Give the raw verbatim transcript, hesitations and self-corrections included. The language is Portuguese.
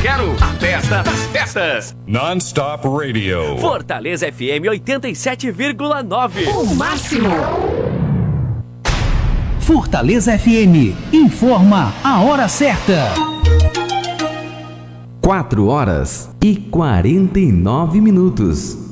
quero a festa das festas. Non-Stop Radio. Fortaleza F M oitenta e sete vírgula nove. O máximo. Fortaleza F M informa a hora certa. quatro horas e quarenta e nove minutos.